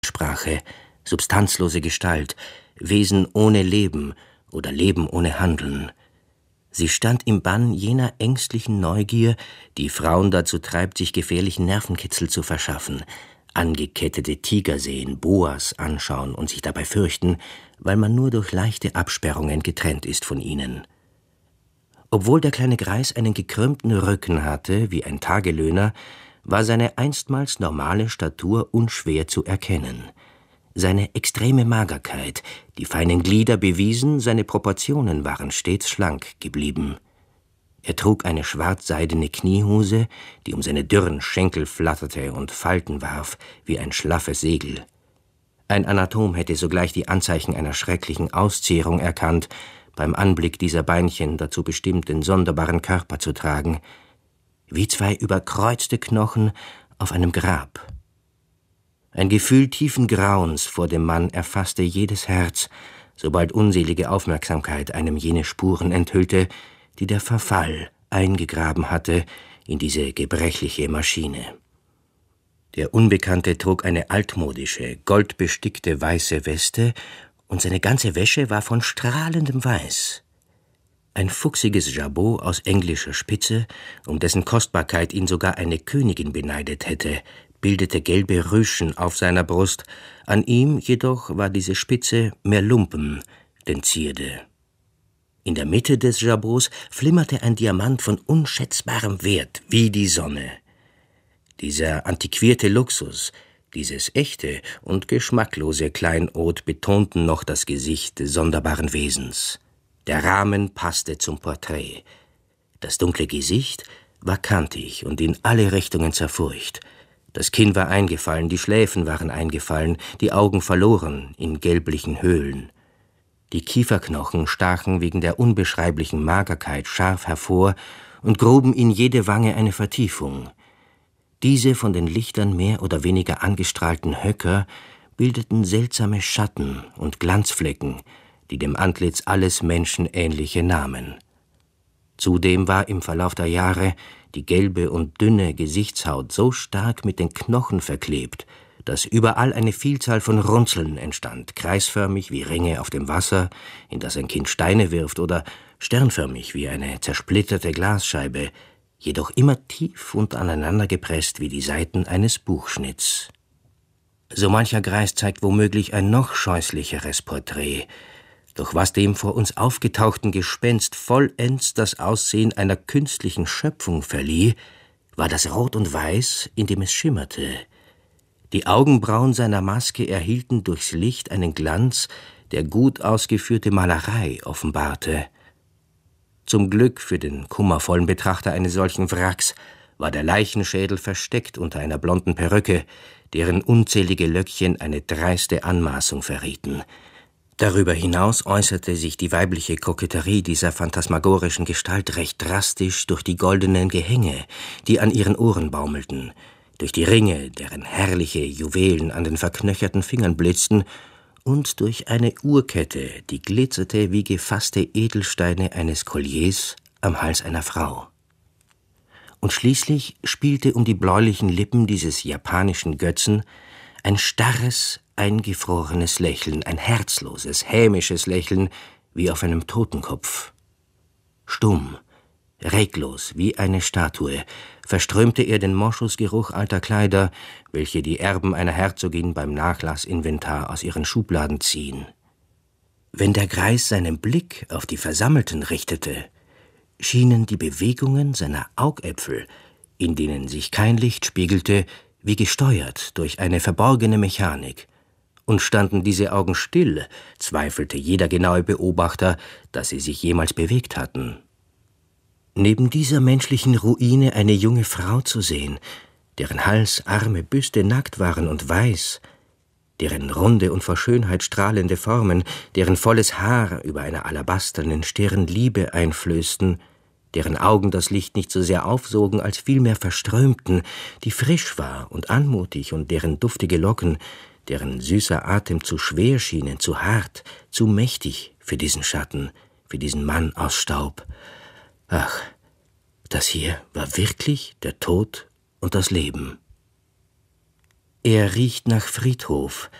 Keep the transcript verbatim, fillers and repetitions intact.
Sprache, substanzlose Gestalt, Wesen ohne Leben oder Leben ohne Handeln. Sie stand im Bann jener ängstlichen Neugier, die Frauen dazu treibt, sich gefährlichen Nervenkitzel zu verschaffen, angekettete Tiger sehen, Boas anschauen und sich dabei fürchten, weil man nur durch leichte Absperrungen getrennt ist von ihnen. Obwohl der kleine Greis einen gekrümmten Rücken hatte, wie ein Tagelöhner, war seine einstmals normale Statur unschwer zu erkennen. Seine extreme Magerkeit, die feinen Glieder bewiesen, seine Proportionen waren stets schlank geblieben. Er trug eine schwarzseidene Kniehose, die um seine dürren Schenkel flatterte und Falten warf, wie ein schlaffes Segel. Ein Anatom hätte sogleich die Anzeichen einer schrecklichen Auszehrung erkannt, beim Anblick dieser Beinchen dazu bestimmt, den sonderbaren Körper zu tragen, wie zwei überkreuzte Knochen auf einem Grab. Ein Gefühl tiefen Grauens vor dem Mann erfasste jedes Herz, sobald unselige Aufmerksamkeit einem jene Spuren enthüllte, die der Verfall eingegraben hatte in diese gebrechliche Maschine. Der Unbekannte trug eine altmodische, goldbestickte weiße Weste, und seine ganze Wäsche war von strahlendem Weiß. Ein fuchsiges Jabot aus englischer Spitze, um dessen Kostbarkeit ihn sogar eine Königin beneidet hätte, bildete gelbe Rüschen auf seiner Brust, an ihm jedoch war diese Spitze mehr Lumpen denn Zierde. In der Mitte des Jabots flimmerte ein Diamant von unschätzbarem Wert, wie die Sonne. Dieser antiquierte Luxus, dieses echte und geschmacklose Kleinod betonten noch das Gesicht des sonderbaren Wesens. Der Rahmen passte zum Porträt. Das dunkle Gesicht war kantig und in alle Richtungen zerfurcht. Das Kinn war eingefallen, die Schläfen waren eingefallen, die Augen verloren in gelblichen Höhlen. Die Kieferknochen stachen wegen der unbeschreiblichen Magerkeit scharf hervor und gruben in jede Wange eine Vertiefung. Diese von den Lichtern mehr oder weniger angestrahlten Höcker bildeten seltsame Schatten und Glanzflecken, die dem Antlitz alles Menschenähnliche nahmen. Zudem war im Verlauf der Jahre die gelbe und dünne Gesichtshaut so stark mit den Knochen verklebt, dass überall eine Vielzahl von Runzeln entstand, kreisförmig wie Ringe auf dem Wasser, in das ein Kind Steine wirft, oder sternförmig wie eine zersplitterte Glasscheibe, jedoch immer tief und aneinander gepresst wie die Seiten eines Buchschnitts. So mancher Greis zeigt womöglich ein noch scheußlicheres Porträt, doch was dem vor uns aufgetauchten Gespenst vollends das Aussehen einer künstlichen Schöpfung verlieh, war das Rot und Weiß, in dem es schimmerte. Die Augenbrauen seiner Maske erhielten durchs Licht einen Glanz, der gut ausgeführte Malerei offenbarte. Zum Glück für den kummervollen Betrachter eines solchen Wracks war der Leichenschädel versteckt unter einer blonden Perücke, deren unzählige Löckchen eine dreiste Anmaßung verrieten. Darüber hinaus äußerte sich die weibliche Koketterie dieser phantasmagorischen Gestalt recht drastisch durch die goldenen Gehänge, die an ihren Ohren baumelten, durch die Ringe, deren herrliche Juwelen an den verknöcherten Fingern blitzten, und durch eine Uhrkette, die glitzerte wie gefasste Edelsteine eines Kolliers am Hals einer Frau. Und schließlich spielte um die bläulichen Lippen dieses japanischen Götzen ein starres, eingefrorenes Lächeln, ein herzloses, hämisches Lächeln wie auf einem Totenkopf. Stumm, reglos wie eine Statue verströmte er den Moschusgeruch alter Kleider, welche die Erben einer Herzogin beim Nachlassinventar aus ihren Schubladen ziehen. Wenn der Greis seinen Blick auf die Versammelten richtete, schienen die Bewegungen seiner Augäpfel, in denen sich kein Licht spiegelte, wie gesteuert durch eine verborgene Mechanik. Und standen diese Augen still, zweifelte jeder genaue Beobachter, dass sie sich jemals bewegt hatten. Neben dieser menschlichen Ruine eine junge Frau zu sehen, deren Hals, Arme, Büste nackt waren und weiß, deren runde und vor Schönheit strahlende Formen, deren volles Haar über einer alabasternen Stirn Liebe einflößten, deren Augen das Licht nicht so sehr aufsogen, als vielmehr verströmten, die frisch war und anmutig, und deren duftige Locken, deren süßer Atem zu schwer schienen, zu hart, zu mächtig für diesen Schatten, für diesen Mann aus Staub. Ach, das hier war wirklich der Tod und das Leben. Er riecht nach Friedhof,